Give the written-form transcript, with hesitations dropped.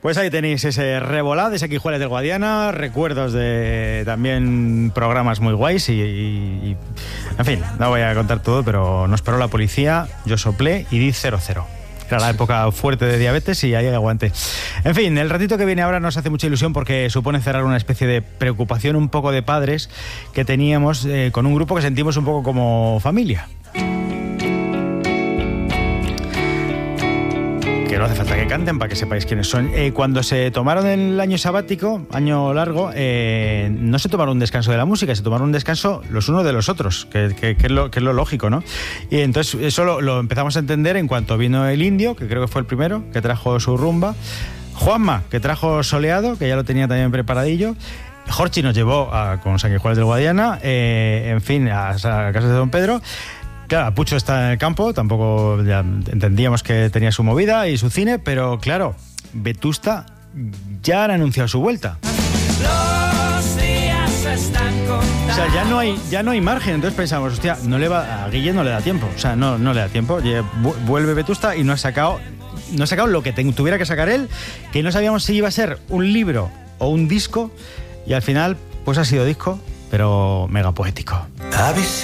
Pues ahí tenéis ese Revolá de Sanguijuelas del Guadiana, recuerdos de también programas muy guays y en fin, no voy a contar todo, pero nos paró la policía, yo soplé y di 0-0. Era la época fuerte de diabetes y ahí aguanté. En fin, el ratito que viene ahora nos hace mucha ilusión porque supone cerrar una especie de preocupación un poco de padres que teníamos con un grupo que sentimos un poco como familia. Que no hace falta que canten para que sepáis quiénes son. Cuando se tomaron el año sabático, año largo, no se tomaron un descanso de la música, se tomaron un descanso los unos de los otros, que es lo lógico, ¿no? Y entonces eso lo empezamos a entender en cuanto vino el Indio, que creo que fue el primero, que trajo su rumba, Juanma, que trajo Soleado, que ya lo tenía también preparadillo, Jorchi nos llevó con Sanguijuelas del Guadiana, en fin, a casa de Don Pedro. Claro, Pucho está en el campo, tampoco ya entendíamos que tenía su movida y su cine, pero claro, Vetusta ya han anunciado su vuelta. Los días están contados. O sea, ya no hay margen, entonces pensamos, hostia, a Guille no le da tiempo, o sea, no le da tiempo, vuelve Vetusta y no ha sacado lo que tuviera que sacar él, que no sabíamos si iba a ser un libro o un disco, y al final, pues ha sido disco, pero mega poético.